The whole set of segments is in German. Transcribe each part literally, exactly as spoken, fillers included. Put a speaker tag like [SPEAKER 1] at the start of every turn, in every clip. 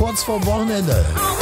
[SPEAKER 1] kurz vorm Wochenende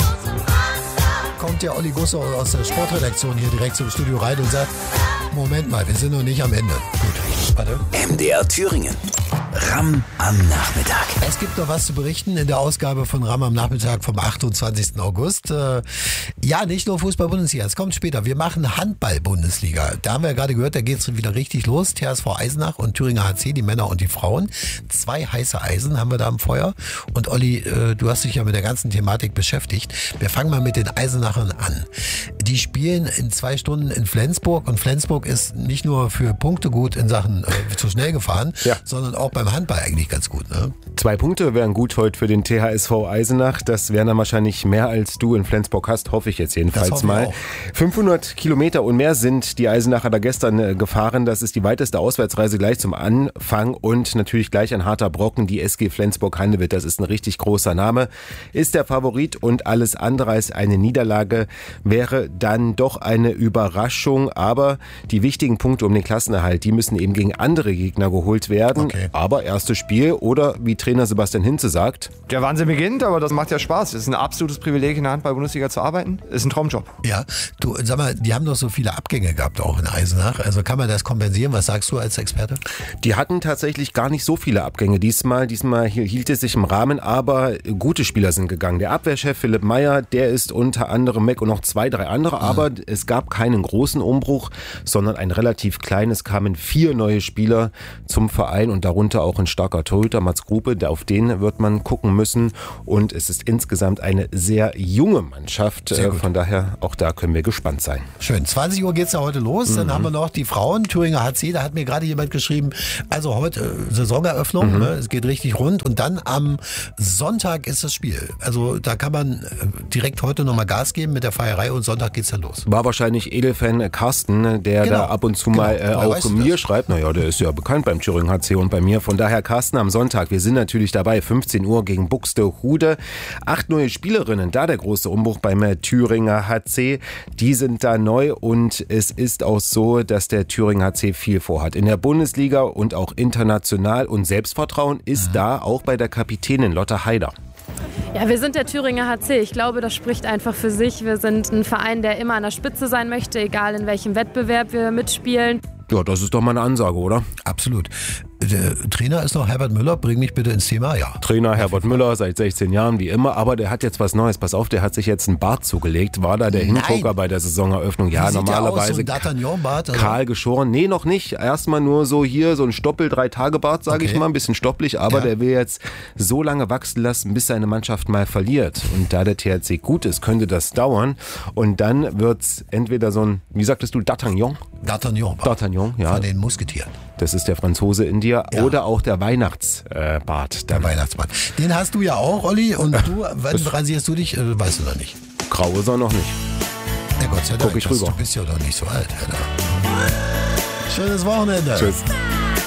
[SPEAKER 1] kommt der Olli Gusso aus der Sportredaktion hier direkt zum Studio rein und sagt, Moment mal, wir sind noch nicht am Ende. Gut, warte.
[SPEAKER 2] M D R Thüringen. RAM am Nachmittag.
[SPEAKER 1] Es gibt noch was zu berichten in der Ausgabe von RAM am Nachmittag vom achtundzwanzigsten August. Äh, ja, nicht nur Fußball-Bundesliga, es kommt später. Wir machen Handball-Bundesliga. Da haben wir ja gerade gehört, da geht es wieder richtig los. T S V Eisenach und Thüringer H C, die Männer und die Frauen. Zwei heiße Eisen haben wir da im Feuer. Und Olli, äh, du hast dich ja mit der ganzen Thematik beschäftigt. Wir fangen mal mit den Eisenachern an. Die spielen in zwei Stunden in Flensburg und Flensburg ist nicht nur für Punkte gut in Sachen äh, zu schnell gefahren, ja, sondern auch beim Handball eigentlich ganz gut, ne?
[SPEAKER 3] Zwei Punkte wären gut heute für den T H S V Eisenach. Das wären dann wahrscheinlich mehr, als du in Flensburg hast, hoffe ich jetzt jedenfalls mal. fünfhundert Kilometer und mehr sind die Eisenacher da gestern äh, gefahren. Das ist die weiteste Auswärtsreise gleich zum Anfang und natürlich gleich ein harter Brocken. Die S G Flensburg-Handewitt, das ist ein richtig großer Name, ist der Favorit und alles andere als eine Niederlage wäre dann doch eine Überraschung. Aber die wichtigen Punkte um den Klassenerhalt, die müssen eben gegen andere Gegner geholt werden.
[SPEAKER 1] Okay.
[SPEAKER 3] Aber erstes Spiel oder wie Trainer Sebastian Hinze sagt:
[SPEAKER 4] Der Wahnsinn beginnt, aber das macht ja Spaß. Es ist ein absolutes Privileg, in der Handball-Bundesliga zu arbeiten. Ist ein Traumjob.
[SPEAKER 1] Ja, du, sag mal, die haben doch so viele Abgänge gehabt auch in Eisenach. Also kann man das kompensieren? Was sagst du als Experte?
[SPEAKER 3] Die hatten tatsächlich gar nicht so viele Abgänge diesmal. Diesmal hielt es sich im Rahmen, aber gute Spieler sind gegangen. Der Abwehrchef Philipp Meyer, der ist unter anderem weg und noch zwei, drei andere. Aber mhm. es gab keinen großen Umbruch, sondern ein relativ kleines. Kamen vier neue Spieler zum Verein und darunter auch ein starker Torhüter, Mats Grupe. Auf den wird man gucken müssen. Und es ist insgesamt eine sehr junge Mannschaft. Sehr gut. Von daher, auch da können wir gespannt sein.
[SPEAKER 1] Schön. zwanzig Uhr geht es ja heute los. Mhm. Dann haben wir noch die Frauen, Thüringer H C. Da hat mir gerade jemand geschrieben, also heute äh, Saisoneröffnung. Mhm. Ne? Es geht richtig rund. Und dann am Sonntag ist das Spiel. Also da kann man äh, direkt heute nochmal Gas geben mit der Feierei und Sonntag geht's dann los.
[SPEAKER 3] War wahrscheinlich Edelfan Carsten, der
[SPEAKER 1] genau.
[SPEAKER 3] da ab und zu
[SPEAKER 1] genau.
[SPEAKER 3] mal äh, auch mir schreibt. Naja, der ist ja bekannt beim Thüringer H C und bei mir. Von daher Carsten am Sonntag. Wir sind natürlich dabei. fünfzehn Uhr gegen Buxtehude. Acht neue Spielerinnen. Da der große Umbruch beim Thüringer H C. Die sind da neu und es ist auch so, dass der Thüringer H C viel vorhat. In der Bundesliga und auch international. Und Selbstvertrauen ist mhm. da auch bei der Kapitänin Lotta Heider.
[SPEAKER 5] Ja, wir sind der Thüringer H C. Ich glaube, das spricht einfach für sich. Wir sind ein Verein, der immer an der Spitze sein möchte, egal in welchem Wettbewerb wir mitspielen.
[SPEAKER 3] Ja, das ist doch mal eine Ansage, oder?
[SPEAKER 1] Absolut. Der Trainer ist noch Herbert Müller, bring mich bitte ins Thema, ja.
[SPEAKER 3] Trainer Herbert Müller, seit sechzehn Jahren, wie immer, aber der hat jetzt was Neues. Pass auf, der hat sich jetzt einen Bart zugelegt. War da der Hingucker bei der Saisoneröffnung? Ja,
[SPEAKER 1] Wie
[SPEAKER 3] normalerweise.
[SPEAKER 1] Sieht der aus, so ein D'Artagnan-Bart? Also?
[SPEAKER 3] Kahl geschoren. Nee, noch nicht. Erstmal nur so hier, so ein Stoppel-Drei-Tage-Bart, sage okay. ich mal. Ein bisschen stoppelig, aber ja. der will jetzt so lange wachsen lassen, bis seine Mannschaft mal verliert. Und da der T H C gut ist, könnte das dauern. Und dann wird's entweder so ein, wie sagtest du, D'Artagnan?
[SPEAKER 1] D'Artagnan.
[SPEAKER 3] D'Artagnan, ja.
[SPEAKER 1] Von den Musketieren.
[SPEAKER 3] Das ist der Franzose in dir. Ja. Oder auch der Weihnachtsbart. Äh,
[SPEAKER 1] der Weihnachtsbart. Den hast du ja auch, Olli. Und du, wann rasierst du dich? Äh, weißt du noch nicht.
[SPEAKER 3] Grau ist er noch nicht.
[SPEAKER 1] Ja, Gott sei Dank.
[SPEAKER 3] Guck ich rüber.
[SPEAKER 1] Du bist ja doch nicht so alt, Alter. Schönes Wochenende.
[SPEAKER 3] Tschüss.